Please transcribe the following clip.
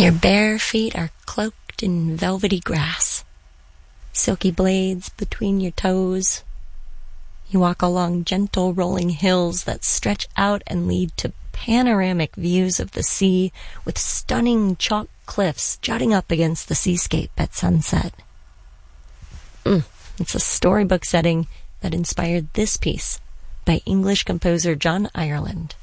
Your bare feet are cloaked in velvety grass, silky blades between your toes. You walk along gentle rolling hills that stretch out and lead to panoramic views of the sea with stunning chalk cliffs jutting up against the seascape at sunset. It's a storybook setting that inspired this piece by English composer John Ireland.